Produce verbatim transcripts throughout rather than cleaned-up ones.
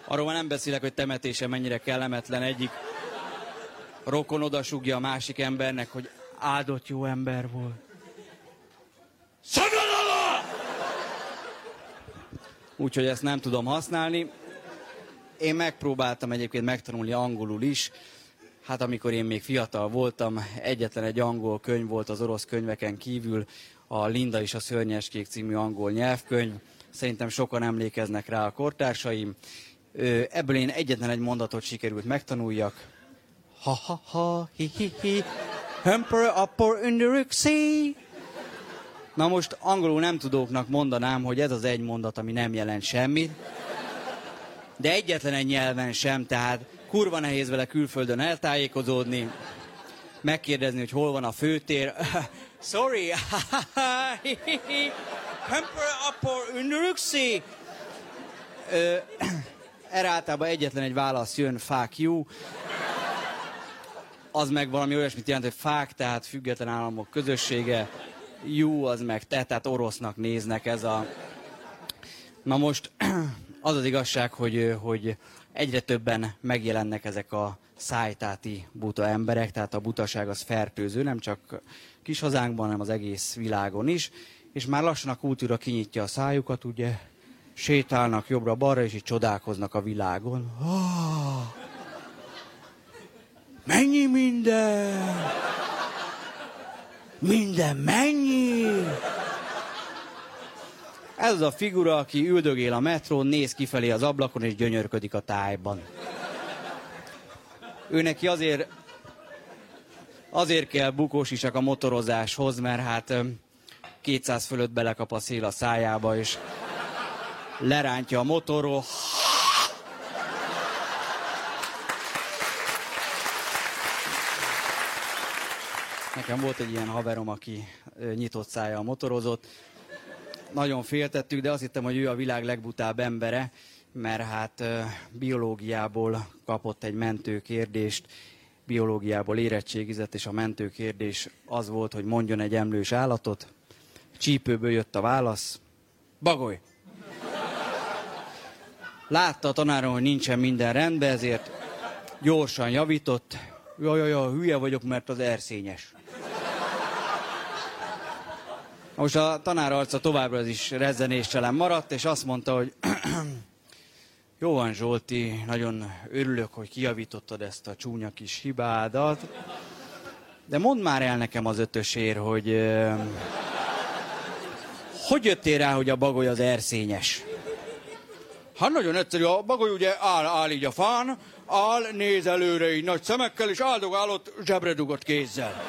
Arról már nem beszélek, hogy temetése mennyire kellemetlen. Egyik rokon odasúgja a másik embernek, hogy áldott jó ember volt. Úgyhogy ezt nem tudom használni. Én megpróbáltam egyébként megtanulni angolul is. Hát amikor én még fiatal voltam, egyetlen egy angol könyv volt az orosz könyveken kívül, a Linda és a Szörnyeskék című angol nyelvkönyv. Szerintem sokan emlékeznek rá a kortársaim. Ebből én egyetlen egy mondatot sikerült megtanuljak. Ha-ha-ha, hi-hi-hi, Emperor upper in the Rixie. Na most angolul nem tudóknak mondanám, hogy ez az egy mondat, ami nem jelent semmit. De egyetlen egy nyelven sem, tehát kurva nehéz vele külföldön eltájékozódni. Megkérdezni, hogy hol van a főtér. Sorry, Emperor upper in the Rixie. Erre általában egyetlen egy válasz jön, fuck you. Az meg valami olyasmit jelent, hogy fuck, tehát független államok közössége. You, az meg te, tehát orosznak néznek ez a... Na most az az igazság, hogy, hogy egyre többen megjelennek ezek a szájtáti buta emberek, tehát a butaság az fertőző, nem csak kis hazánkban, hanem az egész világon is. És már lassan a kultúra kinyitja a szájukat, ugye? Sétálnak jobbra-balra, és így csodálkoznak a világon. Oh, mennyi minden! Minden mennyi! Ez az a figura, aki üldögél a metrón, néz kifelé az ablakon, és gyönyörködik a tájban. Ő neki azért, azért kell bukós isak a motorozáshoz, mert hát kétszáz fölött belekap a szél a szájába, és lerántja a motorról. Nekem volt egy ilyen haverom, aki nyitott szájjal motorozott. Nagyon féltettük, de azt hittem, hogy ő a világ legbutább embere, mert hát biológiából kapott egy mentőkérdést, biológiából érettségizett, és a mentőkérdés az volt, hogy mondjon egy emlős állatot. Csípőből jött a válasz. Bagoly! Látta a tanárom, hogy nincsen minden rendben, ezért gyorsan javított. Jaj, jaj, jaj, hülye vagyok, mert az erszényes. Most a tanár arca továbbra is rezzenéstelen maradt, és azt mondta, hogy jó van, Zsolti, nagyon örülök, hogy kijavítottad ezt a csúnya kis hibádat, de mondd már el nekem az ötösér, hogy hogy jöttél rá, hogy a bagoly az erszényes? Hát nagyon egyszerű, a bagoly ugye áll, áll így a fán, áll, néz előre így nagy szemekkel, és áldogálott zsebre dugott kézzel.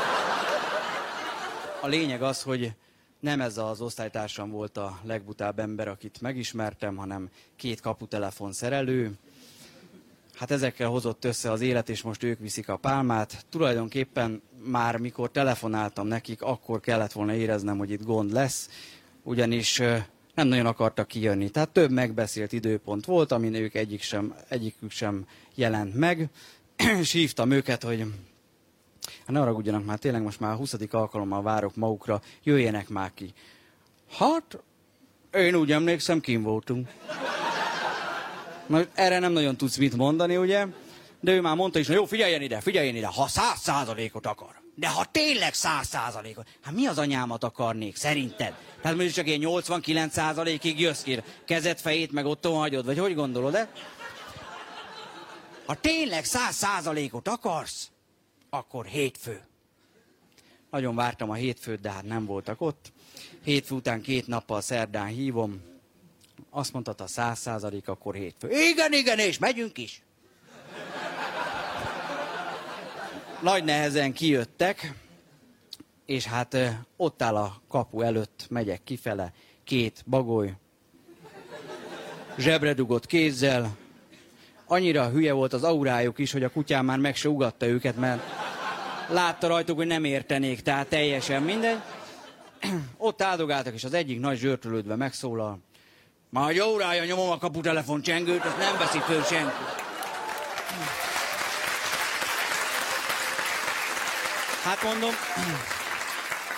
A lényeg az, hogy nem ez az osztálytársam volt a legbutább ember, akit megismertem, hanem két kaputelefon szerelő. Hát ezekkel hozott össze az élet, és most ők viszik a pálmát. Tulajdonképpen már mikor telefonáltam nekik, akkor kellett volna éreznem, hogy itt gond lesz, ugyanis nem nagyon akartak kijönni. Tehát több megbeszélt időpont volt, amin ők egyik sem, egyikük sem jelent meg, és hívtam őket, hogy hát ne haragudjanak már, tényleg most már a huszadik alkalommal várok magukra, jöjjenek már ki. Hát, én úgy emlékszem, kim voltunk. Na, erre nem nagyon tudsz mit mondani, ugye? De ő már mondta is, na jó, figyeljen ide, figyeljen ide, ha száz százalékot akar. De ha tényleg száz százalékot, hát mi az anyámat akarnék, szerinted? Tehát mondjuk csak ilyen nyolcvankilenc százalékig jössz ki, kezed, fejét meg otthon hagyod, vagy hogy gondolod, de? Ha tényleg száz százalékot akarsz, akkor hétfő. Nagyon vártam a hétfőt, de hát nem voltak ott. Hétfő után két nappal szerdán hívom. Azt mondtad, a száz százalék, akkor hétfő. Igen, igen, és megyünk is. Nagy nehezen kijöttek, és hát ott áll a kapu előtt, megyek kifele, két bagoly, zsebre dugott kézzel. Annyira hülye volt az aurájuk is, hogy a kutyám már meg se ugatta őket, mert látta rajtuk, hogy nem értenék, tehát teljesen mindegy. Ott áldogáltak, és az egyik nagy zsörtölődve megszólal. Már egy órája nyomom a kaputelefon csengőt, ezt nem veszi föl senki. Hát mondom,